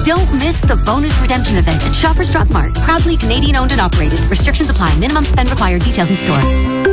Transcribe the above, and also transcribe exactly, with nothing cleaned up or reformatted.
Don't miss the bonus redemption event at Shoppers Drug Mart. Proudly Canadian owned and operated. Restrictions apply. Minimum spend required. Details in store.